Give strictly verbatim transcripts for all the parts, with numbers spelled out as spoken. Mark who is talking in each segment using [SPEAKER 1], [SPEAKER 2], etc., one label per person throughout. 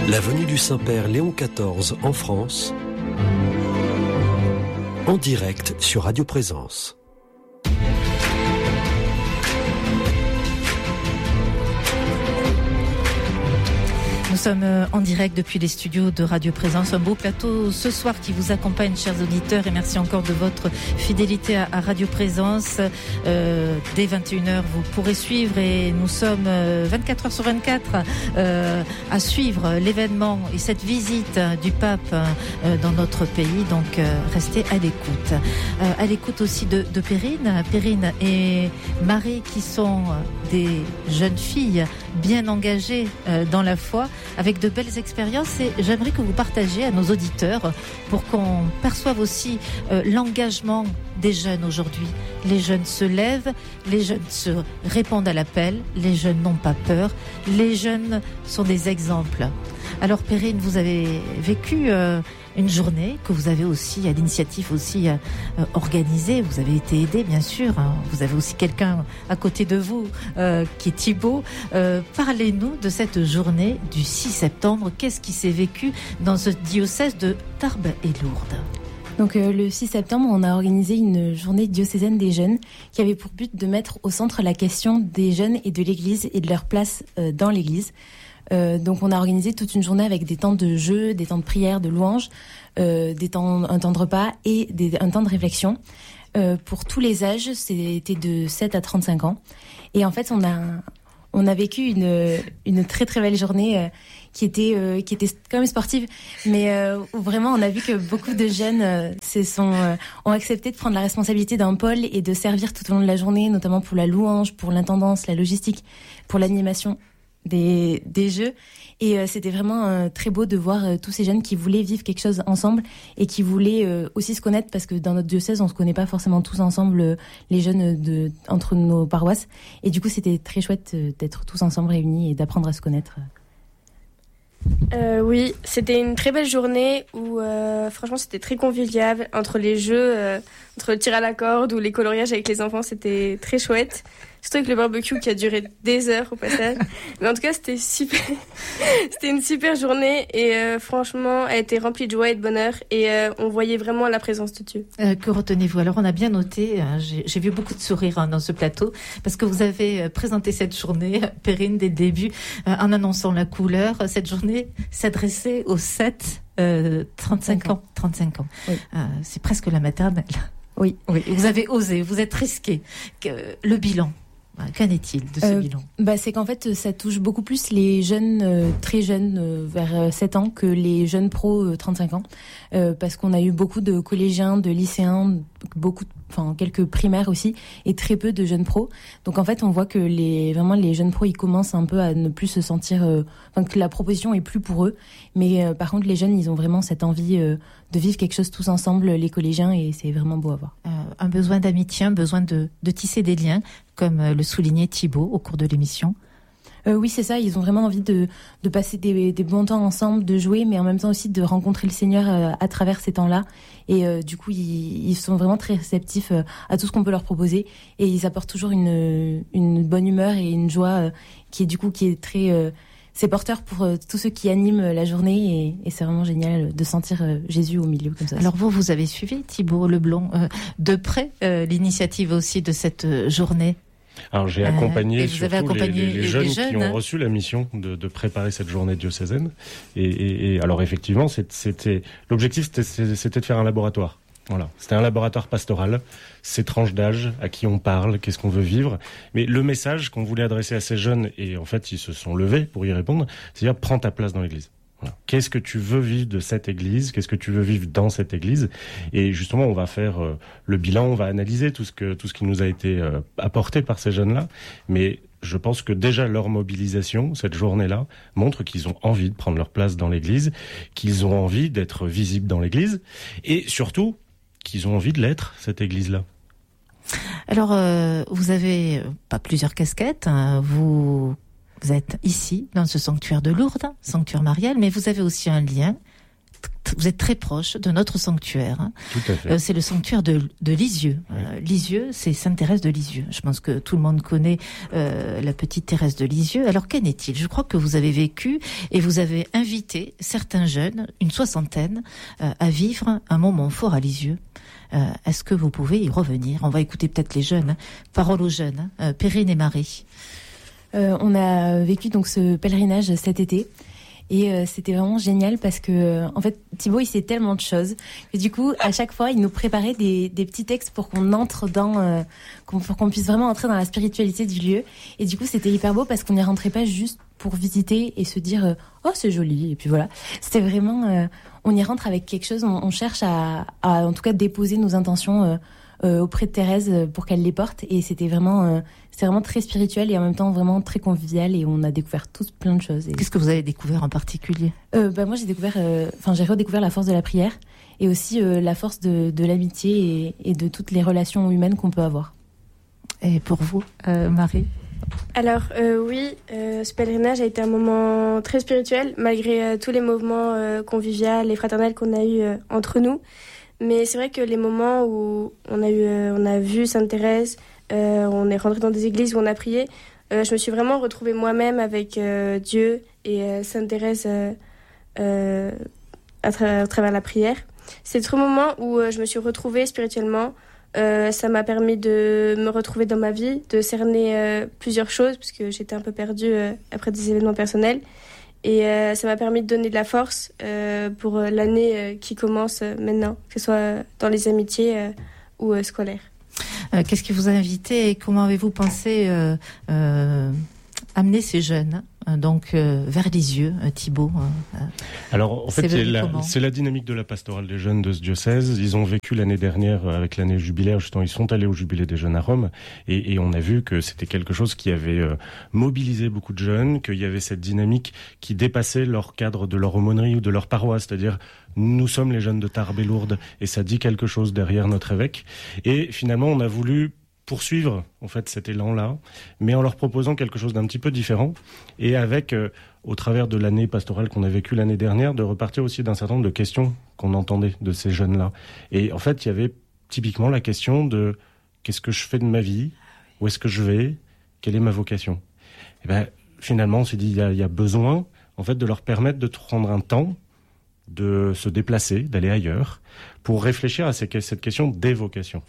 [SPEAKER 1] La venue du Saint-Père Léon quatorze en France, en direct sur Radio Présence.
[SPEAKER 2] Nous sommes en direct depuis les studios de Radio Présence. Un beau plateau ce soir qui vous accompagne, chers auditeurs, et merci encore de votre fidélité à Radio Présence. Euh, dès vingt et une heures, vous pourrez suivre, et nous sommes vingt-quatre heures sur vingt-quatre euh, à suivre l'événement et cette visite du pape euh, dans notre pays. Donc, euh, restez à l'écoute. Euh, à l'écoute aussi de, de Perrine. Perrine et Marie, qui sont des jeunes filles bien engagées euh, dans la foi, avec de belles expériences, et j'aimerais que vous partagiez à nos auditeurs pour qu'on perçoive aussi euh, l'engagement des jeunes aujourd'hui. Les jeunes se lèvent, les jeunes se répondent à l'appel, les jeunes n'ont pas peur, les jeunes sont des exemples. Alors Perrine, vous avez vécu euh, une journée que vous avez aussi, à l'initiative aussi euh, organisée, vous avez été aidé bien sûr, hein. Vous avez aussi quelqu'un à côté de vous euh, qui est Thibaut. Euh, parlez-nous de cette journée du six septembre, qu'est-ce qui s'est vécu dans ce diocèse de Tarbes et Lourdes?
[SPEAKER 3] Donc euh, le six septembre, on a organisé une journée diocésaine des jeunes qui avait pour but de mettre au centre la question des jeunes et de l'Église et de leur place euh, dans l'Église. Euh, donc on a organisé toute une journée avec des temps de jeu, des temps de prière, de louange, euh, des temps, un temps de repas et des, un temps de réflexion. Euh, pour tous les âges, c'était de sept à trente-cinq ans. Et en fait, on a, on a vécu une, une très très belle journée euh, qui était, euh, qui était quand même sportive, mais euh, où vraiment on a vu que beaucoup de jeunes euh, se sont, euh, ont accepté de prendre la responsabilité d'un pôle et de servir tout au long de la journée, notamment pour la louange, pour l'intendance, la logistique, pour l'animation des, des jeux. Et euh, c'était vraiment euh, très beau de voir euh, tous ces jeunes qui voulaient vivre quelque chose ensemble et qui voulaient euh, aussi se connaître, parce que dans notre diocèse, on se connaît pas forcément tous ensemble, euh, les jeunes de, entre nos paroisses. Et du coup, c'était très chouette euh, d'être tous ensemble réunis et d'apprendre à se connaître.
[SPEAKER 4] Euh, oui, c'était une très belle journée où euh, franchement c'était très convivial entre les jeux, euh, entre le tir à la corde ou les coloriages avec les enfants, c'était très chouette. Surtout avec le barbecue qui a duré des heures au passage. Mais en tout cas, c'était super. C'était une super journée et euh, franchement, elle était remplie de joie et de bonheur et euh, on voyait vraiment la présence de Dieu.
[SPEAKER 2] Euh, que retenez-vous? Alors, on a bien noté, hein, j'ai, j'ai vu beaucoup de sourires hein, dans ce plateau, parce que vous avez présenté cette journée, Perrine, dès le début, euh, en annonçant la couleur. Cette journée s'adressait aux sept euh, trente-cinq ans. trente-cinq ans. Oui. Euh, c'est presque la maternelle.
[SPEAKER 3] Oui.
[SPEAKER 2] Oui. Vous avez osé, vous êtes risqué. Que, le bilan. Qu'en est-il de ce euh, bilan?
[SPEAKER 3] bah, C'est qu'en fait, ça touche beaucoup plus les jeunes, euh, très jeunes, euh, vers sept ans, que les jeunes pros, euh, trente-cinq ans. Euh, parce qu'on a eu beaucoup de collégiens, de lycéens, beaucoup, enfin quelques primaires aussi, et très peu de jeunes pros. Donc en fait, on voit que les, vraiment les jeunes pros, ils commencent un peu à ne plus se sentir, euh, enfin que la proposition est plus pour eux. Mais euh, par contre, les jeunes, ils ont vraiment cette envie euh, de vivre quelque chose tous ensemble, les collégiens, et c'est vraiment beau à voir.
[SPEAKER 2] Euh, un besoin d'amitié, un besoin de, de tisser des liens, comme le soulignait Thibaut au cours de l'émission.
[SPEAKER 3] Euh, oui, c'est ça. Ils ont vraiment envie de, de passer des, des bons temps ensemble, de jouer, mais en même temps aussi de rencontrer le Seigneur euh, à travers ces temps-là. Et euh, du coup, ils, ils sont vraiment très réceptifs euh, à tout ce qu'on peut leur proposer. Et ils apportent toujours une, une bonne humeur et une joie euh, qui est du coup qui est très... Euh, c'est porteur pour euh, tous ceux qui animent la journée et, et c'est vraiment génial de sentir euh, Jésus au milieu comme ça.
[SPEAKER 2] Alors vous, vous avez suivi, Thibaut Leblond, euh, de près euh, l'initiative aussi de cette euh, journée.
[SPEAKER 5] Alors j'ai accompagné, euh, surtout
[SPEAKER 2] accompagné
[SPEAKER 5] les, les, les jeunes,
[SPEAKER 2] jeunes
[SPEAKER 5] qui ont
[SPEAKER 2] hein.
[SPEAKER 5] reçu la mission de, de préparer cette journée diocésaine. Et, et, et alors effectivement, c'était l'objectif, c'était, c'était de faire un laboratoire. Voilà, c'était un laboratoire pastoral, ces tranches d'âge, à qui on parle, qu'est-ce qu'on veut vivre. Mais le message qu'on voulait adresser à ces jeunes, et en fait ils se sont levés pour y répondre, c'est-à-dire prends ta place dans l'église. Voilà. Qu'est-ce que tu veux vivre de cette église? Qu'est-ce que tu veux vivre dans cette église? Et justement, on va faire euh, le bilan, on va analyser tout ce que tout ce qui nous a été euh, apporté par ces jeunes-là. Mais je pense que déjà leur mobilisation, cette journée-là, montre qu'ils ont envie de prendre leur place dans l'église, qu'ils ont envie d'être visibles dans l'église, et surtout qu'ils ont envie de l'être, cette église-là.
[SPEAKER 2] Alors, euh, vous avez pas plusieurs casquettes, hein, vous... Vous êtes ici, dans ce sanctuaire de Lourdes, sanctuaire marial, mais vous avez aussi un lien t- vous êtes très proche de notre sanctuaire. Hein.
[SPEAKER 5] Tout à fait.
[SPEAKER 2] Euh, c'est le sanctuaire de, de Lisieux. Oui. Euh, Lisieux, c'est Sainte Thérèse de Lisieux. Je pense que tout le monde connaît euh, la petite Thérèse de Lisieux. Alors qu'en est-il ? Je crois que vous avez vécu et vous avez invité certains jeunes, une soixantaine, euh, à vivre un moment fort à Lisieux. Euh, est-ce que vous pouvez y revenir ? On va écouter peut-être les jeunes. Hein. Parole aux jeunes. Hein. Euh, Perrine et Marie.
[SPEAKER 3] Euh, on a vécu donc ce pèlerinage cet été. Et euh, c'était vraiment génial parce que, euh, en fait, Thibaut, il sait tellement de choses. Et du coup, à chaque fois, il nous préparait des, des petits textes pour qu'on entre dans, euh, qu'on, pour qu'on puisse vraiment entrer dans la spiritualité du lieu. Et du coup, c'était hyper beau parce qu'on n'y rentrait pas juste pour visiter et se dire euh, oh, c'est joli. Et puis voilà. C'était vraiment, euh, on y rentre avec quelque chose. On, on cherche à, à, en tout cas, déposer nos intentions euh, euh, auprès de Thérèse pour qu'elle les porte. Et c'était vraiment, euh, c'était vraiment très spirituel et en même temps vraiment très convivial. Et on a découvert tous plein de choses. Et...
[SPEAKER 2] Qu'est-ce que vous avez découvert en particulier ?
[SPEAKER 3] euh, bah, Moi, j'ai découvert, enfin, euh, j'ai redécouvert la force de la prière et aussi euh, la force de, de l'amitié et, et de toutes les relations humaines qu'on peut avoir.
[SPEAKER 2] Et pour vous, euh, Marie ?
[SPEAKER 4] Alors euh, oui, euh, ce pèlerinage a été un moment très spirituel, malgré euh, tous les mouvements euh, conviviaux et fraternels qu'on a eu euh, entre nous. Mais c'est vrai que les moments où on a, eu, euh, on a vu Sainte Thérèse, euh, on est rentré dans des églises où on a prié, euh, je me suis vraiment retrouvée moi-même avec euh, Dieu et euh, Sainte Thérèse euh, euh, à, tra- à travers la prière. C'est ce moment où euh, je me suis retrouvée spirituellement. Euh, ça m'a permis de me retrouver dans ma vie, de cerner euh, plusieurs choses, parce que j'étais un peu perdue euh, après des événements personnels. Et euh, ça m'a permis de donner de la force euh, pour euh, l'année euh, qui commence euh, maintenant, que ce soit dans les amitiés euh, ou euh, scolaires.
[SPEAKER 2] Euh, qu'est-ce qui vous a invité et comment avez-vous pensé euh, euh, amener ces jeunes hein, donc euh, vers Lisieux, euh, Thibaut euh,
[SPEAKER 5] Alors en fait, c'est la, c'est la dynamique de la pastorale des jeunes de ce diocèse. Ils ont vécu l'année dernière avec l'année jubilaire, justement, ils sont allés au jubilé des jeunes à Rome et, et on a vu que c'était quelque chose qui avait euh, mobilisé beaucoup de jeunes, qu'il y avait cette dynamique qui dépassait leur cadre de leur aumônerie ou de leur paroisse, c'est-à-dire nous sommes les jeunes de Tarbes et Lourdes et ça dit quelque chose derrière notre évêque. Et finalement, on a voulu poursuivre en fait cet élan-là, mais en leur proposant quelque chose d'un petit peu différent et avec, euh, au travers de l'année pastorale qu'on a vécue l'année dernière, de repartir aussi d'un certain nombre de questions qu'on entendait de ces jeunes-là. Et en fait, il y avait typiquement la question de qu'est-ce que je fais de ma vie, où est-ce que je vais, quelle est ma vocation. Et ben finalement, on s'est dit il y a, il y a besoin en fait de leur permettre de prendre un temps, de se déplacer, d'aller ailleurs, pour réfléchir à cette question des vocations.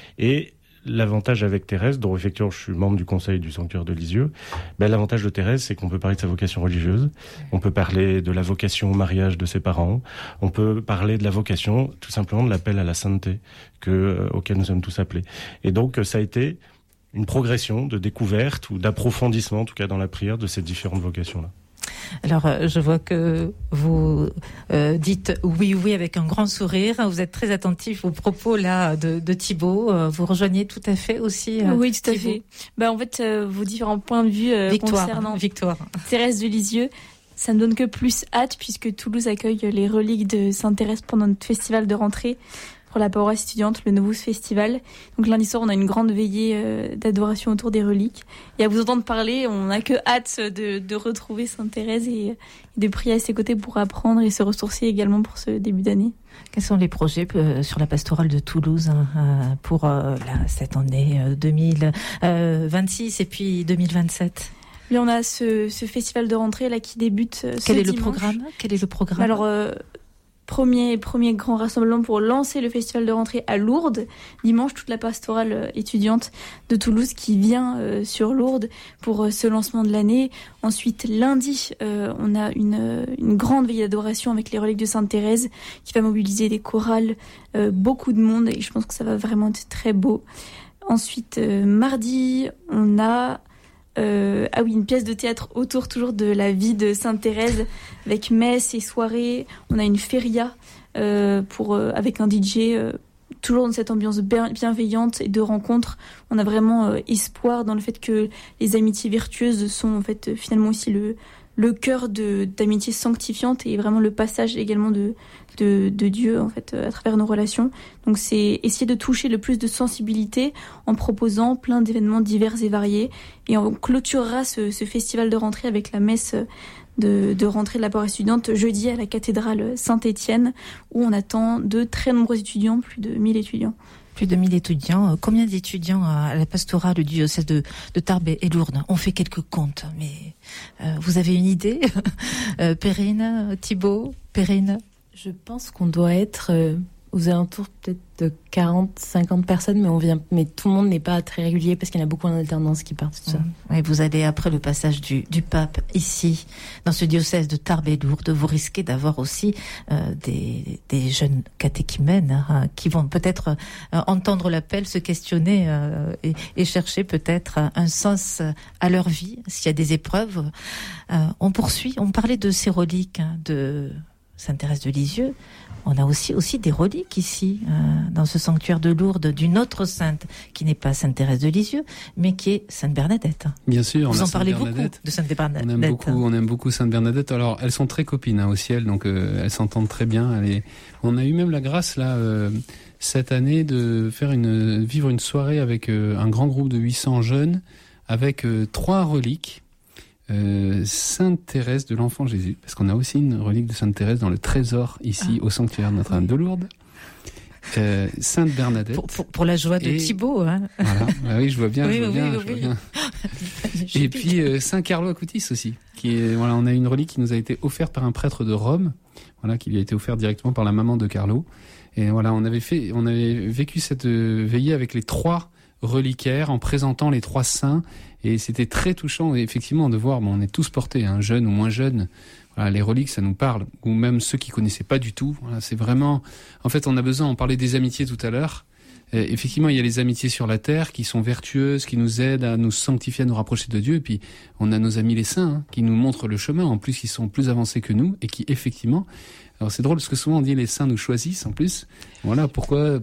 [SPEAKER 5] Et l'avantage avec Thérèse, dont effectivement je suis membre du conseil du sanctuaire de Lisieux, ben, l'avantage de Thérèse, c'est qu'on peut parler de sa vocation religieuse, on peut parler de la vocation au mariage de ses parents, on peut parler de la vocation, tout simplement de l'appel à la sainteté que, euh, auquel nous sommes tous appelés. Et donc ça a été une progression de découverte ou d'approfondissement, en tout cas dans la prière, de ces différentes vocations-là.
[SPEAKER 2] Alors, je vois que vous euh, dites oui, oui avec un grand sourire. Vous êtes très attentif aux propos là de, de Thibaut. Vous rejoignez tout à fait aussi. Euh,
[SPEAKER 6] oui, tout à
[SPEAKER 2] Thibaut.
[SPEAKER 6] fait. Bah, en fait, euh, vos différents points de vue euh,
[SPEAKER 2] Victoire,
[SPEAKER 6] concernant
[SPEAKER 2] Victoire.
[SPEAKER 6] Thérèse de Lisieux, ça me donne que plus hâte puisque Toulouse accueille les reliques de Sainte Thérèse pendant notre festival de rentrée pour la paroisse étudiante, le Novus Festival. Donc lundi soir, on a une grande veillée euh, d'adoration autour des reliques. Et à vous entendre parler, on n'a que hâte de, de retrouver Sainte Thérèse et, et de prier à ses côtés pour apprendre et se ressourcer également pour ce début d'année.
[SPEAKER 2] Quels sont les projets euh, sur la pastorale de Toulouse hein, euh, pour euh, là, cette année euh, deux mille vingt-six et puis deux mille vingt-sept?
[SPEAKER 6] Oui, on a ce, ce festival de rentrée là qui débute euh, ce
[SPEAKER 2] Quel est
[SPEAKER 6] dimanche.
[SPEAKER 2] le programme Quel est le programme
[SPEAKER 6] Alors, euh, Premier, premier grand rassemblement pour lancer le festival de rentrée à Lourdes. Dimanche, toute la pastorale étudiante de Toulouse qui vient euh, sur Lourdes pour euh, ce lancement de l'année. Ensuite, lundi, euh, on a une, une grande veillée d'adoration avec les reliques de Sainte Thérèse qui va mobiliser des chorales, euh, beaucoup de monde et je pense que ça va vraiment être très beau. Ensuite, euh, mardi, on a... Euh, ah oui, une pièce de théâtre autour toujours de la vie de Sainte Thérèse avec messe et soirée. On a une feria euh, pour, euh, avec un D J, euh, toujours dans cette ambiance bienveillante et de rencontre. On a vraiment euh, espoir dans le fait que les amitiés vertueuses sont en fait finalement aussi le, le cœur de, d'amitié sanctifiante et vraiment le passage également de, de, de Dieu en fait à travers nos relations. Donc c'est essayer de toucher le plus de sensibilité en proposant plein d'événements divers et variés. Et on clôturera ce, ce festival de rentrée avec la messe de, de rentrée de la parole étudiante jeudi à la cathédrale Saint-Étienne, où on attend de très nombreux étudiants, plus de mille étudiants.
[SPEAKER 2] Plus de mille étudiants. Combien d'étudiants à la pastorale du diocèse de, de Tarbes et Lourdes? On fait quelques comptes, mais euh, vous avez une idée? euh, Perrine, Thibaut, Perrine?
[SPEAKER 3] Je pense qu'on doit être euh, aux alentours peut-être de quarante, cinquante personnes, mais on vient, mais tout le monde n'est pas très régulier parce qu'il y en a beaucoup en alternance qui partent. Tout ça.
[SPEAKER 2] Oui, vous allez après le passage du, du pape ici, dans ce diocèse de Tarbes et Lourdes, vous risquez d'avoir aussi euh, des, des jeunes catéchumènes hein, qui vont peut-être euh, entendre l'appel, se questionner euh, et, et chercher peut-être un sens à leur vie s'il y a des épreuves. Euh, on poursuit. On parlait de ces reliques hein, de Sainte Thérèse de Lisieux. On a aussi, aussi des reliques ici, euh, dans ce sanctuaire de Lourdes, d'une autre sainte, qui n'est pas Sainte Thérèse de Lisieux, mais qui est Sainte Bernadette.
[SPEAKER 7] Bien sûr.
[SPEAKER 2] Vous
[SPEAKER 7] on
[SPEAKER 2] en parlez beaucoup de Sainte Bernadette.
[SPEAKER 7] On aime beaucoup, on aime beaucoup Sainte Bernadette. Alors, elles sont très copines hein, au ciel, donc euh, elles s'entendent très bien. Elle est... On a eu même la grâce, là, euh, cette année, de faire une, vivre une soirée avec euh, un grand groupe de huit cents jeunes, avec euh, trois reliques. Euh, Sainte Thérèse de l'Enfant Jésus, parce qu'on a aussi une relique de Sainte Thérèse dans le trésor ici ah. au sanctuaire de Notre-Dame oui. de Lourdes. Euh, Sainte Bernadette.
[SPEAKER 2] Pour, pour, pour la joie de
[SPEAKER 7] et...
[SPEAKER 2] Thibaut. Hein.
[SPEAKER 7] Voilà, bah oui, je vois bien.
[SPEAKER 2] Oui,
[SPEAKER 7] je vois
[SPEAKER 2] oui,
[SPEAKER 7] bien,
[SPEAKER 2] oui,
[SPEAKER 7] je vois
[SPEAKER 2] oui.
[SPEAKER 7] bien. Et puis euh, Saint Carlo Acutis aussi, qui est, voilà, on a une relique qui nous a été offerte par un prêtre de Rome, voilà, qui lui a été offerte directement par la maman de Carlo. Et voilà, on avait fait, on avait vécu cette euh, veillée avec les trois reliquaires en présentant les trois saints. Et c'était très touchant, effectivement, de voir, bon, on est tous portés, hein, jeunes ou moins jeunes. Voilà, les reliques, ça nous parle. Ou même ceux qui connaissaient pas du tout. Voilà, c'est vraiment, en fait, on a besoin, on parlait des amitiés tout à l'heure. Euh, effectivement, il y a les amitiés sur la terre qui sont vertueuses, qui nous aident à nous sanctifier, à nous rapprocher de Dieu. Et puis, on a nos amis les saints, hein, qui nous montrent le chemin. En plus, ils sont plus avancés que nous et qui, effectivement, alors c'est drôle parce que souvent on dit les saints nous choisissent en plus. Voilà, pourquoi?